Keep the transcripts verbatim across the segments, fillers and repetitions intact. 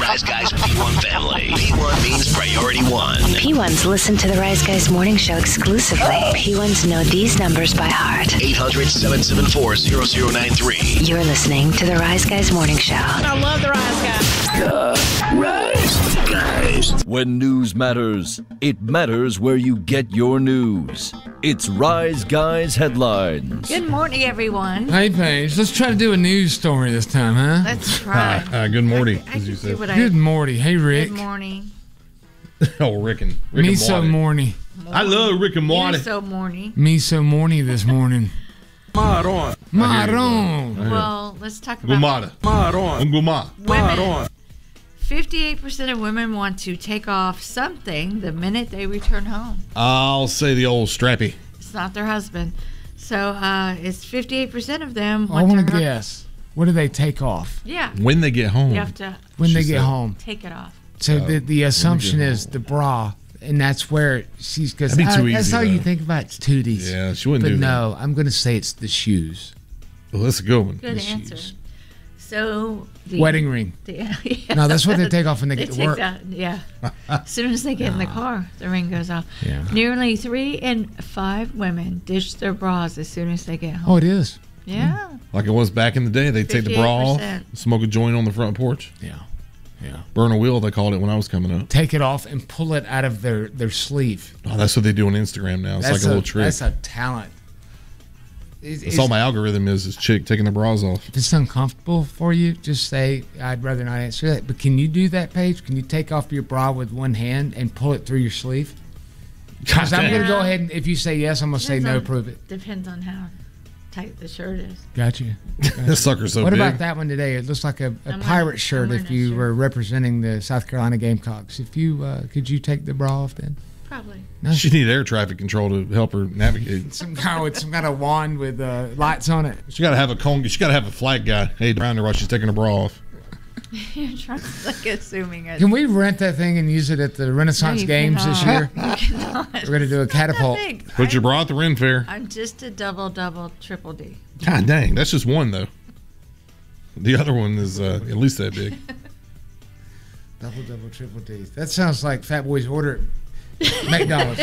Rise Guys P one family. P one means priority one. P ones listen to the Rise Guys morning show exclusively. P ones know these numbers by heart. eight hundred, seven seven four, zero zero nine three. You're listening to the Rise Guys morning show. I love the Rise Guys. The Rise Guys. When news matters, it matters where you get your news. It's Rise Guys headlines. Good morning, everyone. Hey, Paige. Let's try to do a news story this time, huh? Let's try. Uh, good morning, I, I as you said. Good morning. Hey, Rick. Good morning. Oh, Rick and Rick Me and so Morty. morning. I love Rick and Morty. You so morning. Me so morning this morning. Maron. Maron. Well, let's talk about Gumada. Maron. Guma. women. fifty-eight percent of women want to take off something the minute they return home. I'll say the old strappy. It's not their husband. So uh, it's fifty-eight percent of them I want want to to guess. What do they take off Yeah. When they get home. You have to when She they get said. home? take it off. So the, the assumption get is the bra, and that's where she's because That'd be too that's easy, all you though. think about. It's tooties. Yeah, she wouldn't But do that. no, I'm going to say it's the shoes. Well, that's a good one. Good The answer. shoes. So the, Wedding ring. the- yeah. No, that's what they take off when they They get to take work. that, yeah. As soon as they get in the car, the ring goes off. Yeah. Nearly three in five women ditch their bras as soon as they get home. Oh, it is. Yeah. Like it was back in the day. They'd take the bra off, fifty-eight percent. smoke a joint on the front porch. Yeah. Yeah. Burn a wheel, they called it when I was coming up. Take it off and pull it out of their, their sleeve. Oh, that's what they do on Instagram now. It's That's like a little trick. That's a talent. It's, That's all my algorithm is, is chick taking their bras off. If it's uncomfortable for you, just say, I'd rather not answer that. But can you do that, Paige? Can you take off your bra with one hand and pull it through your sleeve? Because I'm dang. going to go ahead and if you say yes, I'm going to say Depends no, on- prove it. Depends on how tight the shirt is. Got you. This sucker's so What big. about that one today? It looks like a, a I'm pirate wearing- shirt I'm wearing if that you shirt. were representing the South Carolina Gamecocks. If you, uh, could you take the bra off then? Probably. She need air traffic control to help her navigate. Some guy with some kind of wand with uh, lights on it. She got to have a cone. She got to have a flag guy. Hey, around her while she's taking her bra off. You're trying to like assuming it. Can we rent that thing and use it at the Renaissance you Games this cannot. year? You cannot. We're going to do a It's not that catapult. big. Put your I'm- bra at the Ren Fair. I'm just a double, double, triple D. God dang, that's just one though. The other one is uh, at least that big. Double, double, triple D. That sounds like Fat Boy's order at McDonald's.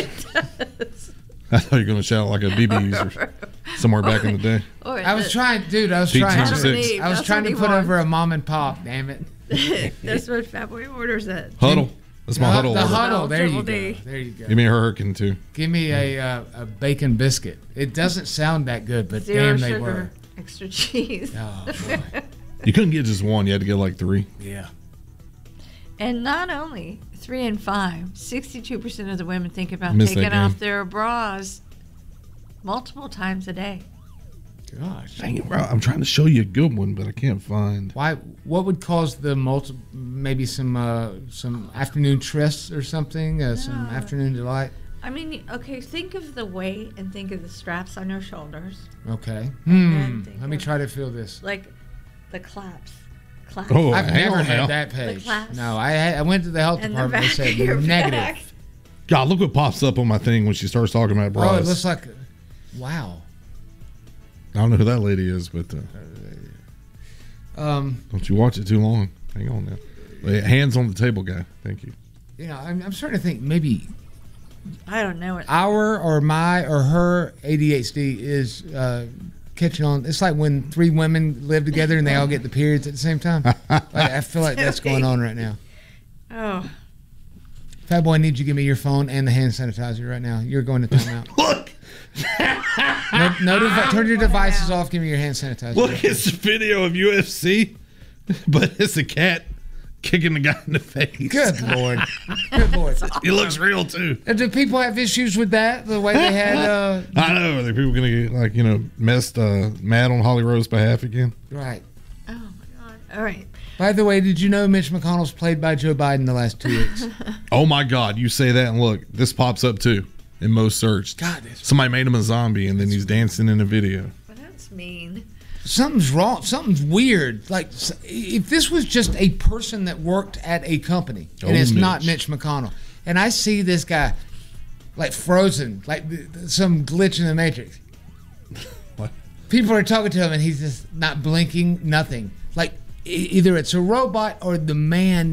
I thought you were going to shout like a B B user somewhere back in the day. Or I was the- trying, dude, I was Pete trying Adam to, and Eve, I was that's trying what to he put wants. over a mom and pop, damn it. That's what Fat Boy orders at. Huddle. That's my the, huddle The order. huddle, there you Triple go. D. There you go. Give me a hurricane too. Give me a uh, a bacon biscuit. It doesn't sound that good, but Zero damn, they sugar, were. extra cheese. Oh, boy. You couldn't get just one. You had to get like three. Yeah. And not only three and five, sixty-two percent of the women think about Missed that taking game. off their bras multiple times a day. Gosh. Dang it, bro. I'm trying to show you a good one, but I can't find. Why? What would cause the multi? Maybe some uh, some afternoon trysts or something. Uh, Some No. afternoon delight. I mean, okay, think of the weight and think of the straps on your shoulders, Okay. then Hmm. think Let me of- try to feel this. like the claps. Claps. Oh, I've hang never on had now. that page. clasp. No, I had, I went to the health And the department. They back said of your negative. back. God, look what pops up on my thing when she starts talking about bras. Oh, it looks like. Wow. I don't know who that lady is, but uh, Um, don't you watch it too long. Hang on now. Wait, hands on the table, guy. Thank you. you know, I'm, I'm starting to think maybe I don't know it. our or my or her A D H D is uh, catching on. It's like when three women live together and they all get the periods at the same time. Like, I feel like that's going on right now. Oh, Fat Boy, I need you to give me your phone and the hand sanitizer right now. You're going to timeout. Look, No, no devi- turn your devices off. Give me your hand sanitizer. look, it's a video of U F C, but it's a cat kicking the guy in the face. Good Lord. Good Lord. He looks real too. Uh, Do people have issues with that? The way they had. Uh, I know. Are there people gonna get like you know messed uh, mad on Holly Rose's behalf again? right. oh my God. All right. By the way, did you know Mitch McConnell's played by Joe Biden the last two weeks? Oh my God! You say that and look, this pops up too in most searched. God, that's- Somebody made him a zombie and then he's dancing in a video. Well, that's mean. Something's wrong. Something's weird. Like, s- if this was just a person that worked at a company and Oh, it's not Mitch. Mitch McConnell, and I see this guy like frozen, like th- th- some glitch in the Matrix. What? People are talking to him and he's just not blinking, nothing. Like, e- either it's a robot or the man